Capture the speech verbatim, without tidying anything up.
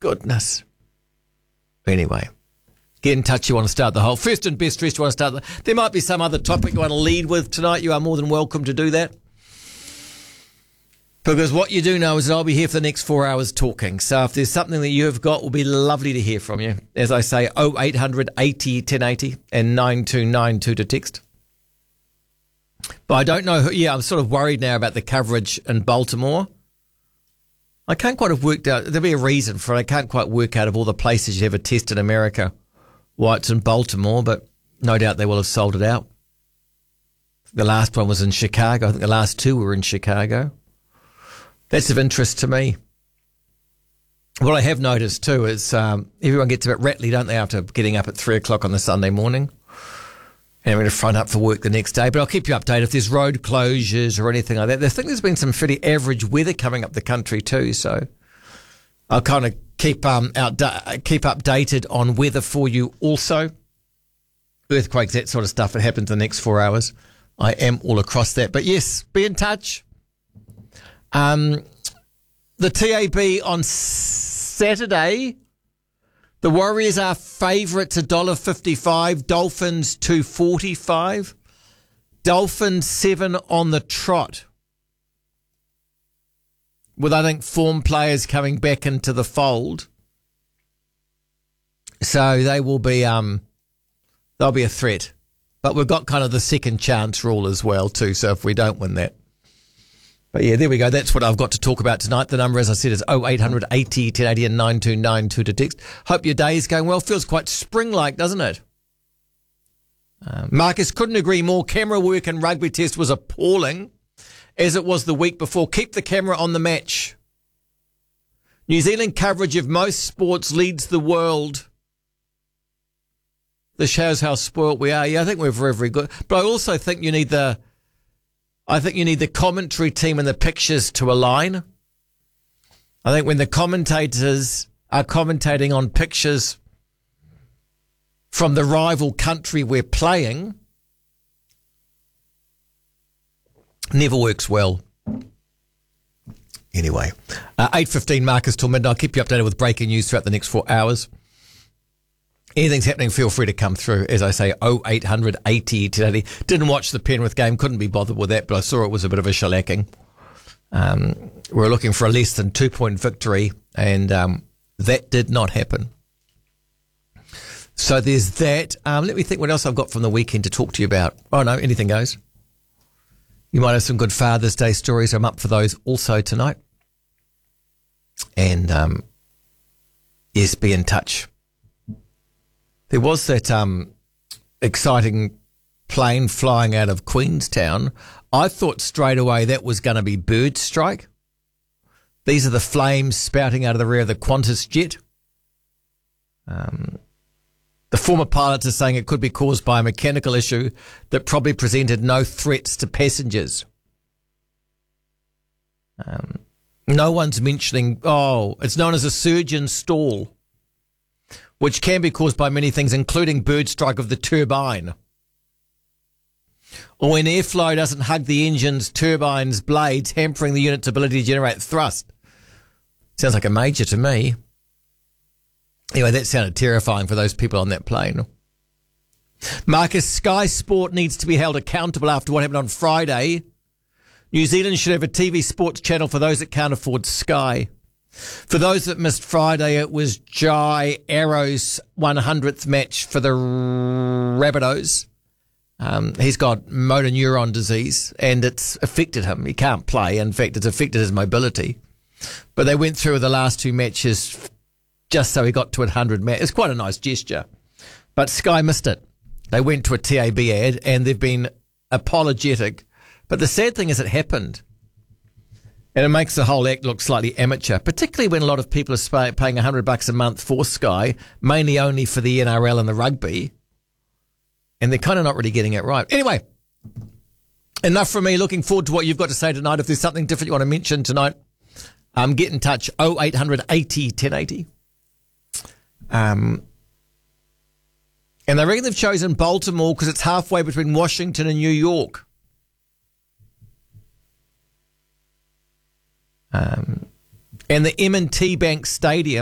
goodness. Anyway, get in touch. You want to start the whole first and best dressed. You want to start the. There might be some other topic you want to lead with tonight. You are more than welcome to do that. Because what you do know is that I'll be here for the next four hours talking. So if there's something that you have got, it will be lovely to hear from you. As I say, oh eight hundred eighty ten eighty and nine two nine two to text. But I don't know who, yeah, I'm sort of worried now about the coverage in Baltimore. I can't quite have worked out, there'll be a reason for it. I can't quite work out of all the places you have a test in America why it's in Baltimore, but no doubt they will have sold it out. The last one was in Chicago. I think the last two were in Chicago. That's of interest to me. What I have noticed too is um, everyone gets a bit rattly, don't they, after getting up at three o'clock on the Sunday morning and having to front up for work the next day. But I'll keep you updated if there's road closures or anything like that. I think there's been some fairly average weather coming up the country too, so I'll kind of keep um out keep updated on weather for you also. Earthquakes, that sort of stuff that happens in the next four hours. I am all across that. But yes, be in touch. Um, the T A B on Saturday, the Warriors are favourites one dollar fifty-five, Dolphins two forty-five, Dolphins seven on the trot. With, I think, form players coming back into the fold. So they will be, um, they'll be a threat. But we've got kind of the second chance rule as well too, so if we don't win that. But yeah, there we go. That's what I've got to talk about tonight. The number, as I said, is oh eight hundred eighty ten eighty and nine two nine two to text. Hope your day is going well. Feels quite spring-like, doesn't it? Um, Marcus couldn't agree more. Camera work in rugby test was appalling, as it was the week before. Keep the camera on the match. New Zealand coverage of most sports leads the world. This shows how spoilt we are. Yeah, I think we're very, very good. But I also think you need the... I think you need the commentary team and the pictures to align. I think when the commentators are commentating on pictures from the rival country we're playing, never works well. Anyway, uh, eight fifteen Marcus till midnight. I'll keep you updated with breaking news throughout the next four hours. Anything's happening, feel free to come through. As I say, oh eight hundred eighty ten eighty. Didn't watch the Penrith game, couldn't be bothered with that, but I saw it was a bit of a shellacking. Um, we were looking for a less than two-point victory, and um, that did not happen. So there's that. Um, let me think what else I've got from the weekend to talk to you about. Oh, no, anything goes. You might have some good Father's Day stories. I'm up for those also tonight. And, um, yes, be in touch. There was that um, exciting plane flying out of Queenstown. I thought straight away that was going to be bird strike. These are the flames spouting out of the rear of the Qantas jet. Um, the former pilots are saying it could be caused by a mechanical issue that probably presented no threats to passengers. Um, no one's mentioning, oh, it's known as a surgeon stall, which can be caused by many things, including bird strike of the turbine. Or when airflow doesn't hug the engine's turbine's blades, hampering the unit's ability to generate thrust. Sounds like a major to me. Anyway, that sounded terrifying for those people on that plane. Marcus, Sky Sport needs to be held accountable after what happened on Friday. New Zealand should have a T V sports channel for those that can't afford Sky. For those that missed Friday, it was Jai Arrow's one hundredth match for the Rabbitohs. Um, he's got motor neuron disease and it's affected him. He can't play. In fact, it's affected his mobility. But they went through the last two matches just so he got to one hundred matches. It's quite a nice gesture. But Sky missed it. They went to a T A B ad and they've been apologetic. But the sad thing is it happened. And it makes the whole act look slightly amateur, particularly when a lot of people are paying one hundred bucks a month for Sky, mainly only for the N R L and the rugby. And they're kind of not really getting it right. Anyway, enough from me. Looking forward to what you've got to say tonight. If there's something different you want to mention tonight, um, get in touch. oh eight hundred eighty ten eighty. Um, and they reckon they've chosen Baltimore because it's halfway between Washington and New York. Um, and the M and T Bank Stadium